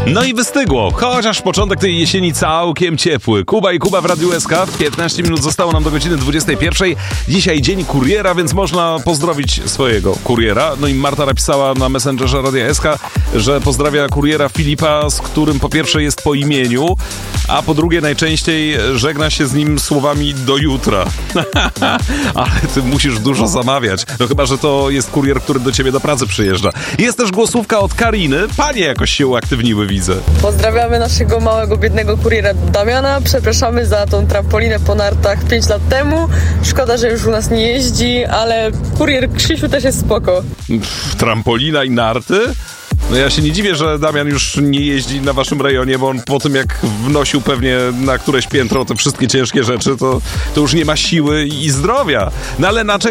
No i wystygło, chociaż początek tej jesieni całkiem ciepły. Kuba i Kuba w Radiu SK. 15 minut zostało nam do godziny 21. Dzisiaj dzień kuriera, więc można pozdrowić swojego kuriera. No i Marta napisała na Messengerze Radia SK, że pozdrawia kuriera Filipa, z którym po pierwsze jest po imieniu, a po drugie najczęściej żegna się z nim słowami do jutra. Ale ty musisz dużo zamawiać. No chyba, że to jest kurier, który do ciebie do pracy przyjeżdża. Jest też głosówka od Kariny. Panie jakoś się uaktywniły, widzę. Pozdrawiamy naszego małego, biednego kuriera Damiana. Przepraszamy za tą trampolinę po nartach 5 lat temu. Szkoda, że już u nas nie jeździ, ale kurier Krzysiu też jest spoko. Trampolina i narty? No ja się nie dziwię, że Damian już nie jeździ na waszym rejonie, bo on po tym jak wnosił pewnie na któreś piętro te wszystkie ciężkie rzeczy, to już nie ma siły i zdrowia. No ale na